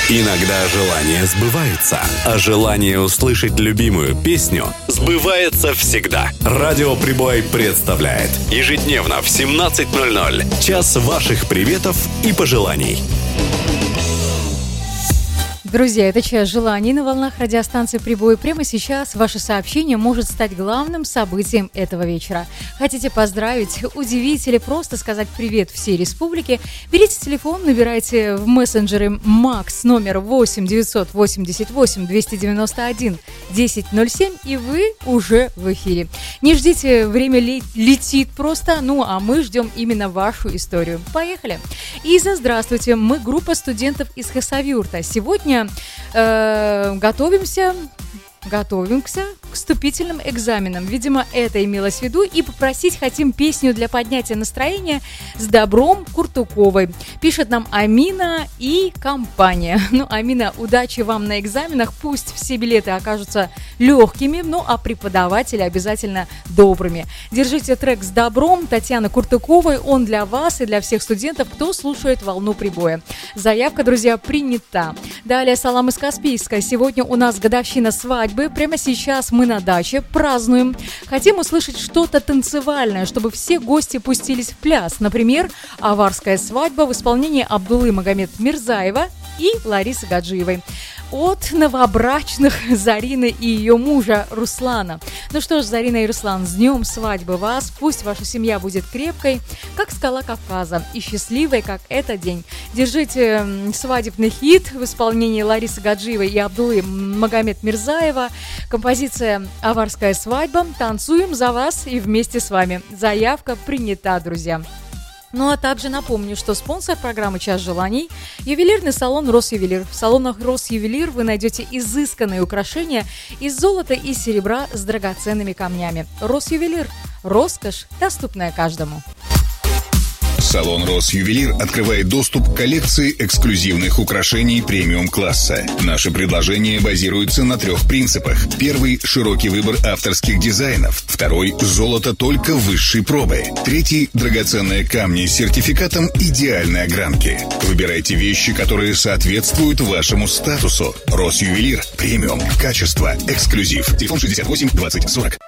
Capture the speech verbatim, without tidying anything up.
Иногда желания сбываются, а желание услышать любимую песню сбывается всегда. Радио Прибой представляет ежедневно в семнадцать ноль ноль час ваших приветов и пожеланий. Друзья, это час желаний на волнах радиостанции «Прибой». Прямо сейчас ваше сообщение может стать главным событием этого вечера. Хотите поздравить, удивить или просто сказать привет всей республике? Берите телефон, набирайте в мессенджере МАКС номер восемь девятьсот восемьдесят восемь двести девяносто один десять ноль семь, и вы уже в эфире. Не ждите, время летит просто, ну а мы ждем именно вашу историю. Поехали! Иза, здравствуйте, мы группа студентов из Хасавюрта. Сегодня Э, готовимся, готовимся к вступительным экзаменам. Видимо, это имелось в виду. И попросить хотим песню для поднятия настроения с добром Куртуковой. Пишет нам Амина и компания. Ну, Амина, удачи вам на экзаменах. Пусть все билеты окажутся легкими, ну, а преподаватели обязательно добрыми. Держите трек с добром Татьяны Куртуковой. Он для вас и для всех студентов, кто слушает «Волну Прибоя». Заявка, друзья, принята. Далее салам из Каспийска. Сегодня у нас годовщина свадьбы. Прямо сейчас мы на даче празднуем. Хотим услышать что-то танцевальное, чтобы все гости пустились в пляс. Например, аварская свадьба в исполнении Абдуллы Магомед Мирзаева и Ларисы Гаджиевой. От новобрачных Зарины и ее мужа Руслана. Ну что ж, Зарина и Руслан, с днем свадьбы вас. Пусть ваша семья будет крепкой, как скала Кавказа, и счастливой, как этот день. Держите свадебный хит в исполнении Ларисы Гаджиевой и Абдуллы Магомед Мирзаева. Композиция «Аварская свадьба». Танцуем за вас и вместе с вами. Заявка принята, друзья. Ну а также напомню, что спонсор программы «Час желаний» – ювелирный салон «Росювелир». В салонах «Росювелир» вы найдете изысканные украшения из золота и серебра с драгоценными камнями. «Росювелир» – роскошь, доступная каждому. Салон «Росювелир» открывает доступ к коллекции эксклюзивных украшений премиум-класса. Наши предложения базируются на трех принципах. Первый – широкий выбор авторских дизайнов. Второй – золото только высшей пробы. Третий – драгоценные камни с сертификатом идеальной огранки. Выбирайте вещи, которые соответствуют вашему статусу. «Росювелир» – премиум, качество, эксклюзив. Телефон шестьдесят восемь двадцать сорок.